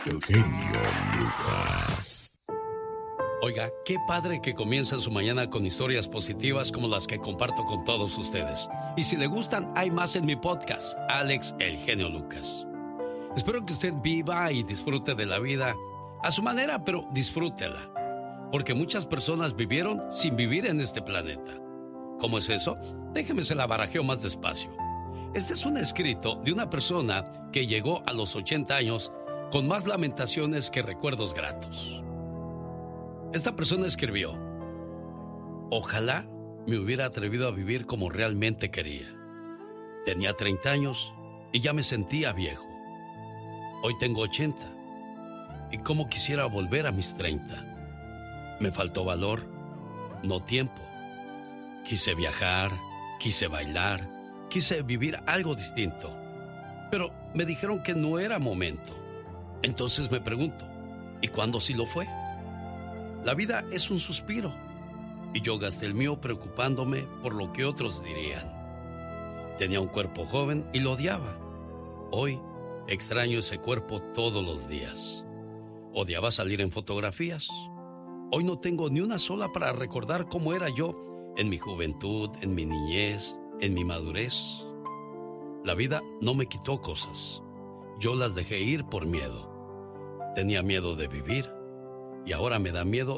Eugenio Lucas. Oiga, qué padre que comienza su mañana con historias positivas como las que comparto con todos ustedes. Y si le gustan, hay más en mi podcast, Alex El Genio Lucas. Espero que usted viva y disfrute de la vida a su manera, pero disfrútela. Porque muchas personas vivieron sin vivir en este planeta. ¿Cómo es eso? Déjeme se la barajeo más despacio. Este es un escrito de una persona que llegó a los 80 años con más lamentaciones que recuerdos gratos. Esta persona escribió: ojalá me hubiera atrevido a vivir como realmente quería. Tenía 30 años y ya me sentía viejo. Hoy tengo 80 y cómo quisiera volver a mis 30. Me faltó valor, no tiempo. Quise viajar, quise bailar, quise vivir algo distinto. Pero me dijeron que no era momento. Entonces me pregunto, ¿y cuándo sí lo fue? La vida es un suspiro, y yo gasté el mío preocupándome por lo que otros dirían. Tenía un cuerpo joven y lo odiaba. Hoy extraño ese cuerpo todos los días. Odiaba salir en fotografías. Hoy no tengo ni una sola para recordar cómo era yo en mi juventud, en mi niñez, en mi madurez. La vida no me quitó cosas. Yo las dejé ir por miedo. Tenía miedo de vivir y ahora me da miedo